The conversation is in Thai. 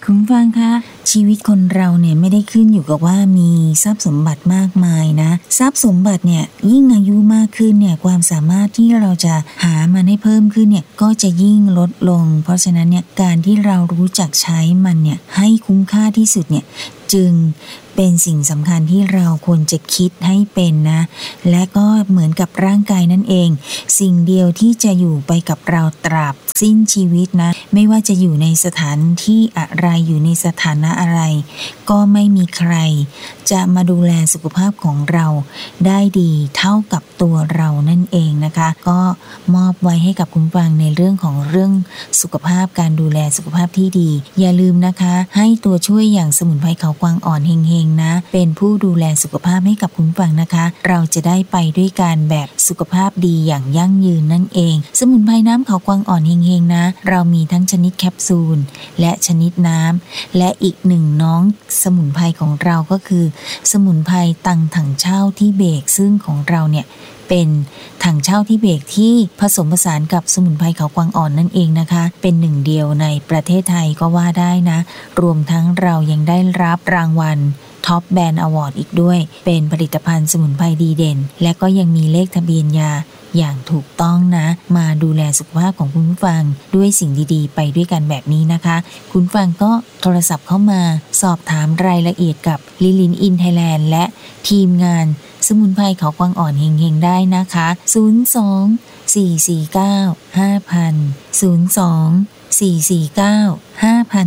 คุณฟังคะชีวิตคนเราเนี่ยไม่ได้ขึ้นอยู่กับว่ามีทรัพย์สมบัติมากมายนะทรัพย์สมบัติเนี่ยยิ่งอายุมากขึ้นเนี่ยความสามารถที่เราจะหามันให้เพิ่มขึ้นเนี่ยก็จะยิ่งลดลงเพราะฉะนั้นเนี่ยการที่เรารู้จักใช้มันเนี่ยให้คุ้มค่าที่สุดเนี่ยจึงเป็นสิ่งสำคัญที่เราควรจะคิดให้เป็นนะและก็เหมือนกับร่างกายนั่นเองสิ่งเดียวที่จะอยู่ไปกับเราตราบสิ้นชีวิตนะไม่ว่าจะอยู่ในสถานที่อะไรอยู่ในสถานะอะไรก็ไม่มีใครจะมาดูแลสุขภาพของเราได้ดีเท่ากับตัวเรานั่นเองนะคะก็มอบไว้ให้กับคุณฟังในเรื่องของเรื่องสุขภาพการดูแลสุขภาพที่ดีอย่าลืมนะคะให้ตัวช่วยอย่างสมุนไพรเขากวางอ่อนเฮงๆนะเป็นผู้ดูแลสุขภาพให้กับคุณฟังนะคะเราจะได้ไปด้วยกันแบบสุขภาพดีอย่างยั่งยืนนั่นเองสมุนไพรน้ำเขากวางอ่อนเฮงๆนะเรามีทั้งชนิดแคปซูลและชนิดน้ำและอีกหนึ่งน้องสมุนไพรของเราก็คือสมุนไพรตังถังเช่าที่เบกซึ่งของเราเนี่ยเป็นถังเช่าที่เบกที่ผสมผสานกับสมุนไพรเขากวางอ่อนนั่นเองนะคะเป็นหนึ่งเดียวในประเทศไทยก็ว่าได้นะรวมทั้งเรายังได้รับรางวัลท็อปแบรนด์อวอร์ดอีกด้วยเป็นผลิตภัณฑ์สมุนไพรดีเด่นและก็ยังมีเลขทะเบียนยาอย่างถูกต้องนะมาดูแลสุขภาพของคุณผู้ฟังด้วยสิ่งดีๆไปด้วยกันแบบนี้นะคะคุณฟังก็โทรศัพท์เข้ามาสอบถามรายละเอียดกับลิลินอินไทยแลนด์และทีมงานสมุนไพรเขากวางอ่อนเฮงๆได้นะคะ02 449 5000 02 449 5000